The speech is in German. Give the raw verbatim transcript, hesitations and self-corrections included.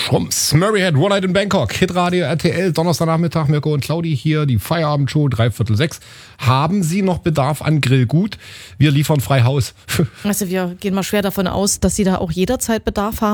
Schums. Murrayhead, One Night in Bangkok, Hitradio R T L, Donnerstagnachmittag, Mirko und Claudi hier, die Feierabendshow, dreiviertel sechs. Haben Sie noch Bedarf an Grillgut? Wir liefern frei Haus. Also wir gehen mal schwer davon aus, dass Sie da auch jederzeit Bedarf haben.